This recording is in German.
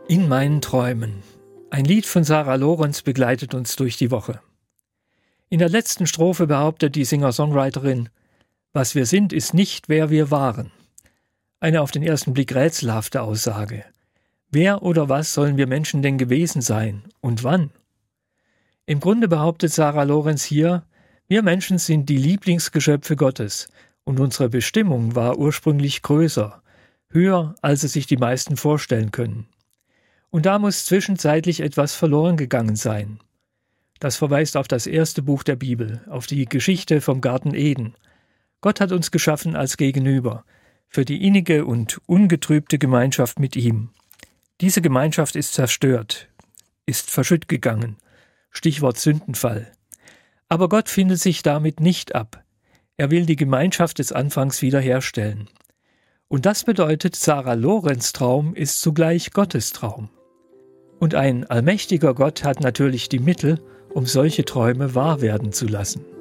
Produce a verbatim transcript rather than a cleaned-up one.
In meinen Träumen. Ein Lied von Sarah Lorenz begleitet uns durch die Woche. In der letzten Strophe behauptet die Singer-Songwriterin: Was wir sind, ist nicht, wer wir waren. Eine auf den ersten Blick rätselhafte Aussage. Wer oder was sollen wir Menschen denn gewesen sein und wann? Im Grunde behauptet Sarah Lorenz hier: Wir Menschen sind die Lieblingsgeschöpfe Gottes und unsere Bestimmung war ursprünglich größer, höher, als es sich die meisten vorstellen können. Und da muss zwischenzeitlich etwas verloren gegangen sein. Das verweist auf das erste Buch der Bibel, auf die Geschichte vom Garten Eden. Gott hat uns geschaffen als Gegenüber, für die innige und ungetrübte Gemeinschaft mit ihm. Diese Gemeinschaft ist zerstört, ist verschütt gegangen. Stichwort Sündenfall. Aber Gott findet sich damit nicht ab. Er will die Gemeinschaft des Anfangs wiederherstellen. Und das bedeutet, Sarah Lorenz' Traum ist zugleich Gottes Traum. Und ein allmächtiger Gott hat natürlich die Mittel, um solche Träume wahr werden zu lassen.